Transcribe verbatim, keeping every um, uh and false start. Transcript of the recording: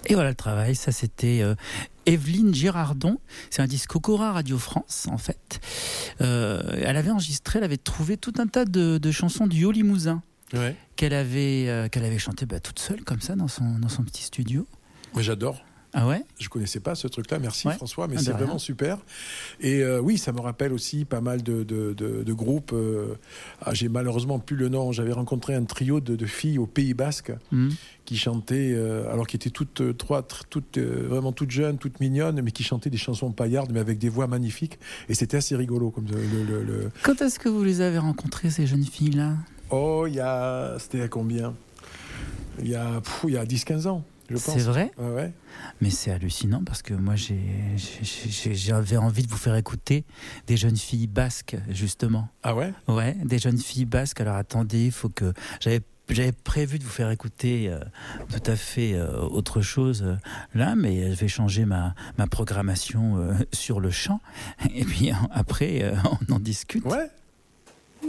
Et voilà le travail, ça c'était euh, Evelyne Girardon, c'est un disque Cocora Radio France en fait. Euh, elle avait enregistré, elle avait trouvé tout un tas de, de chansons du Haut Limousin Ouais. qu'elle avait, euh, qu'elle avait chantées bah, toute seule comme ça dans son, dans son petit studio. Moi, j'adore. Ah ouais? Je connaissais pas ce truc-là, merci Ouais. François, mais Ah, de c'est rien. vraiment super. Et euh, oui, ça me rappelle aussi pas mal de, de, de, de groupes. Euh, ah, j'ai malheureusement plus le nom. J'avais rencontré un trio de, de filles au Pays Basque Mmh. qui chantaient, euh, alors qui étaient toutes euh, trois, tr- toutes euh, vraiment toutes jeunes, toutes mignonnes, mais qui chantaient des chansons paillardes, mais avec des voix magnifiques. Et c'était assez rigolo comme le, le, le... Quand est-ce que vous les avez rencontrées ces jeunes filles-là? Oh, il y a, c'était à combien? Il y a, pff, il y a dix quinze ans. Je pense. C'est vrai? Ouais, ouais. Mais c'est hallucinant parce que moi j'ai, j'ai, j'ai- j'avais envie de vous faire écouter des jeunes filles basques justement. Ah ouais? Ouais, des jeunes filles basques. Alors attendez, il faut que j'avais j'avais prévu de vous faire écouter euh, tout à fait euh, autre chose euh, là, mais je vais changer ma ma programmation euh, sur le champ et puis euh, après euh, on en discute. Ouais.